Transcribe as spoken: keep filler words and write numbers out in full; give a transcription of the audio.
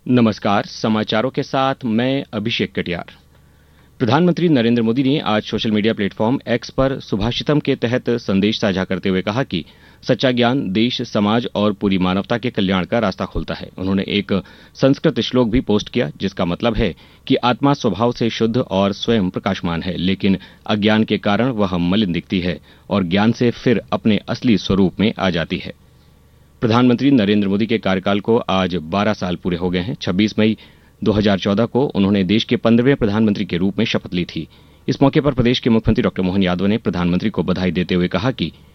नमस्कार, समाचारों के साथ मैं अभिषेक कटियार। प्रधानमंत्री नरेंद्र मोदी ने आज सोशल मीडिया प्लेटफॉर्म एक्स पर सुभाषितम के तहत संदेश साझा करते हुए कहा कि सच्चा ज्ञान देश, समाज और पूरी मानवता के कल्याण का रास्ता खोलता है। उन्होंने एक संस्कृत श्लोक भी पोस्ट किया जिसका मतलब है कि आत्मा स्वभाव से शुद्ध और स्वयं प्रकाशमान है, लेकिन अज्ञान के कारण वह मलिन दिखती है और ज्ञान से फिर अपने असली स्वरूप में आ जाती है। प्रधानमंत्री नरेंद्र मोदी के कार्यकाल को आज बारह साल पूरे हो गए हैं। छब्बीस मई दो हज़ार चौदह को उन्होंने देश के पंद्रहवें प्रधानमंत्री के रूप में शपथ ली थी। इस मौके पर प्रदेश के मुख्यमंत्री डॉक्टर मोहन यादव ने प्रधानमंत्री को बधाई देते हुए कहा कि